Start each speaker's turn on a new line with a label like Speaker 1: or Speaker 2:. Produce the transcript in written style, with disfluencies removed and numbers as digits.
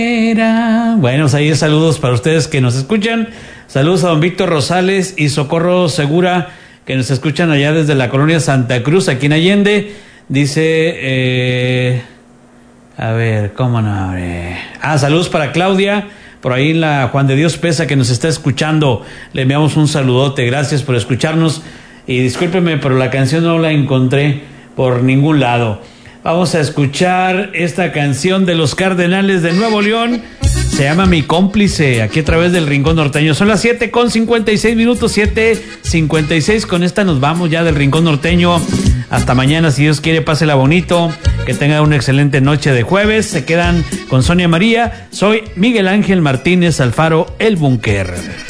Speaker 1: Bueno, pues ahí saludos para ustedes que nos escuchan. Saludos a don Víctor Rosales y Socorro Segura, que nos escuchan allá desde la colonia Santa Cruz, aquí en Allende. Dice, a ver, ¿cómo no? Saludos para Claudia, por ahí en la Juan de Dios Pesa, que nos está escuchando. Le enviamos un saludote, gracias por escucharnos. Y discúlpeme, pero la canción no la encontré por ningún lado. Vamos a escuchar esta canción de los Cardenales de Nuevo León. Se llama Mi Cómplice, aquí a través del Rincón Norteño. Son las 7:56 minutos, 7:56. Con esta nos vamos ya del Rincón Norteño. Hasta mañana, si Dios quiere, pásela bonito. Que tenga una excelente noche de jueves. Se quedan con Sonia María. Soy Miguel Ángel Martínez Alfaro, el Búnker.